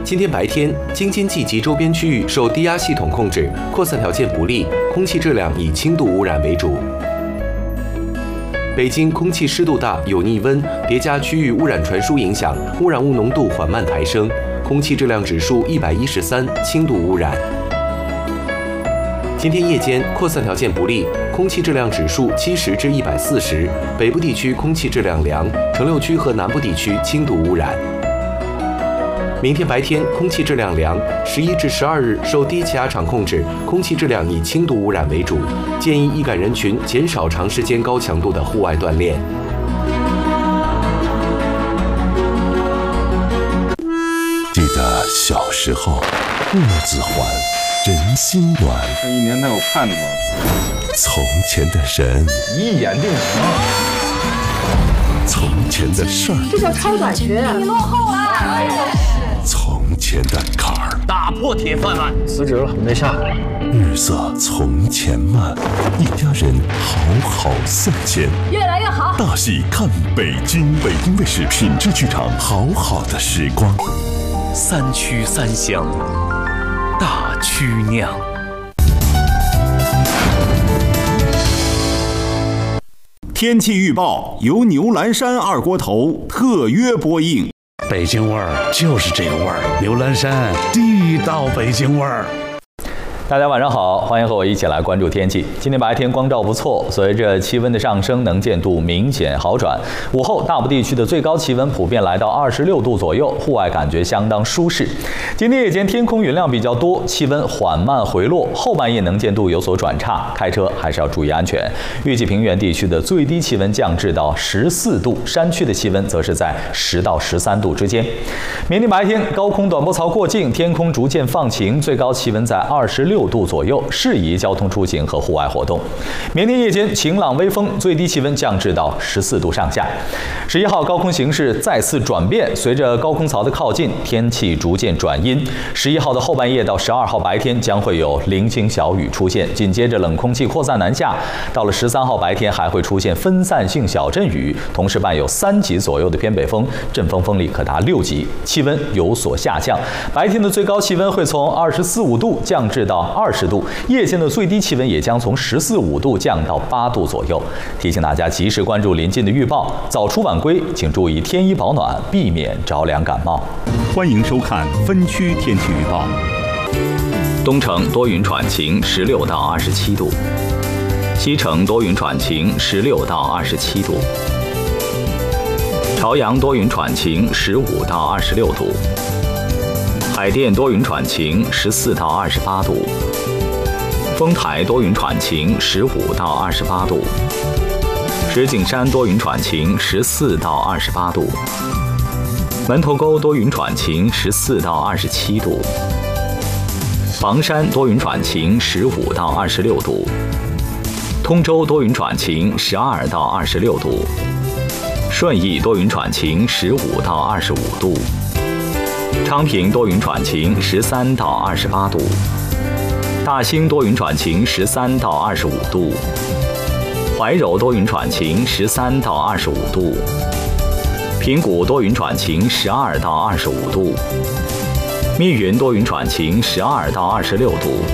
今天白天，京津冀及周边区域受低压系统控制，扩散条件不利，空气质量以轻度污染为主。北京空气湿度大，有逆温，叠加区域污染传输影响，污染物浓度缓慢抬升，空气质量指数113，轻度污染。今天夜间扩散条件不利，空气质量指数70至140，北部地区空气质量良，城六区和南部地区轻度污染。明天白天空气质量良，11至12日受低气压场控制，空气质量以轻度污染为主，建议易感人群减少长时间高强度的户外锻炼。 记得小时候，木子环，人心暖。 这一年他有盼头。 从前的人， 一眼定情。 从前的事儿， 这叫超短学，你落后了。 从前的坎儿， 打破铁饭碗。 辞职了，没下。 日色从前慢，一家人好好向前， 越来越好。 大戏看北京，北京卫视品质剧场，好好的时光。 三区三香，大曲酿。 天气预报由牛栏山二锅头特约播映。 北京味儿就是这个味儿，牛栏山地道北京味儿。 大家晚上好，欢迎和我一起来关注天气。今天白天光照不错，随着气温的上升，能见度明显好转。午后大部地区的最高气温普遍来到26度左右，户外感觉相当舒适。今天夜间天空云量比较多，气温缓慢回落，后半夜能见度有所转差，开车还是要注意安全。预计平原地区的最低气温降至到14度，山区的气温则是在10到13度之间。明天白天高空短波槽过境，天空逐渐放晴，最高气温在26度左右，适宜交通出行和户外活动。明天夜间晴朗微风，最低气温降至到14度上下。11号高空形势再次转变，随着高空槽的靠近，天气逐渐转阴。11号的后半夜到12号白天将会有零星小雨出现，紧接着冷空气扩散南下，到了13号白天还会出现分散性小阵雨，同时伴有3级左右的偏北风，阵风风力可达6级，气温有所下降。白天的最高气温会从24、5度降至到20度，夜间的最低气温也将从14、5度降到8度左右。提醒大家及时关注临近的预报，早出晚归，请注意添衣保暖，避免着凉感冒。 欢迎收看分区天气预报。 东城多云转晴，16到27度；西城多云转晴，16到27度；朝阳多云转晴，15到26度；海淀多云转晴，14到28度；丰台多云转晴，15到28度；石景山多云转晴，14到28度；门头沟多云转晴，14到27度；房山多云转晴，15到26度；通州多云转晴，12到26度；顺义多云转晴，15到25度；昌平多云转晴，13到28度；大兴多云转晴，13到25度；怀柔多云转晴，13到25度；平谷多云转晴，12到25度；密云多云转晴，12到26度。